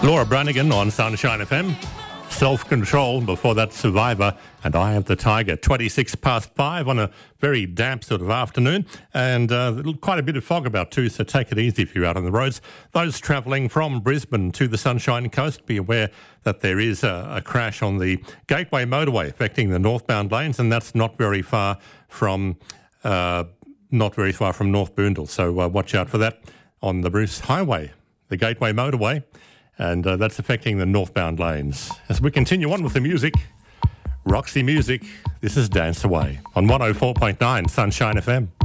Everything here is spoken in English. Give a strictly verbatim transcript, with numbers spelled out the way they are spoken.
Laura Branigan on Sunshine F M. Self-Control, before that Survivor, and Eye of the Tiger. twenty-six past five on a very damp sort of afternoon, and uh, quite a bit of fog about too, so take it easy if you're out on the roads. Those travelling from Brisbane to the Sunshine Coast, be aware that there is a, a crash on the Gateway Motorway affecting the northbound lanes, and that's not very far from uh, not very far from North Boondall, so uh, watch out for that on the Bruce Highway, the Gateway Motorway. And uh, that's affecting the northbound lanes. As we continue on with the music, Roxy Music, this is Dance Away on one oh four point nine Sunshine F M.